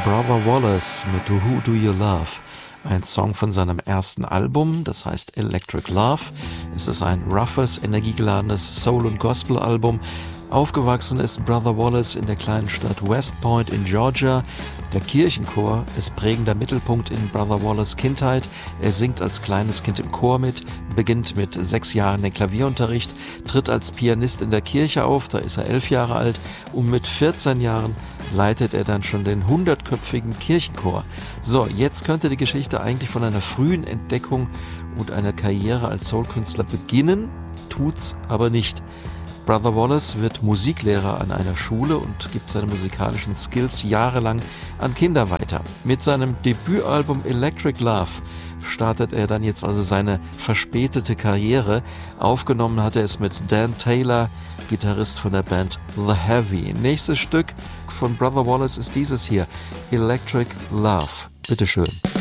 Brother Wallace mit Who Do You Love? Ein Song von seinem ersten Album, das heißt Electric Love. Es ist ein roughes, energiegeladenes Soul- und Gospel-Album. Aufgewachsen ist Brother Wallace in der kleinen Stadt West Point in Georgia. Der Kirchenchor ist prägender Mittelpunkt in Brother Wallace' Kindheit. Er singt als kleines Kind im Chor mit, beginnt mit 6 Jahren den Klavierunterricht, tritt als Pianist in der Kirche auf, da ist er 11 Jahre alt, und mit 14 Jahren leitet er dann schon den 100-köpfigen Kirchenchor. So, jetzt könnte die Geschichte eigentlich von einer frühen Entdeckung und einer Karriere als Soulkünstler beginnen, tut's aber nicht. Brother Wallace wird Musiklehrer an einer Schule und gibt seine musikalischen Skills jahrelang an Kinder weiter. Mit seinem Debütalbum Electric Love startet er dann jetzt also seine verspätete Karriere. Aufgenommen hat er es mit Dan Taylor, Gitarrist von der Band The Heavy. Nächstes Stück von Brother Wallace ist dieses hier, Electric Love. Bitteschön.